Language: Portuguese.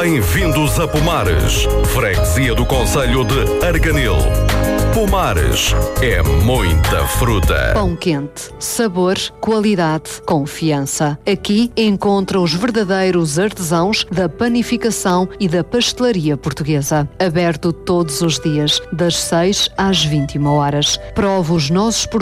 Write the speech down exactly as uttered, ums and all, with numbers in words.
Bem-vindos a Pomares, freguesia do concelho de Arganil. Pomares é muita fruta. Pão quente, sabor, qualidade, confiança. Aqui encontra os verdadeiros artesãos da panificação e da pastelaria portuguesa. Aberto todos os dias, das seis às vinte e uma horas. Prova os nossos produtos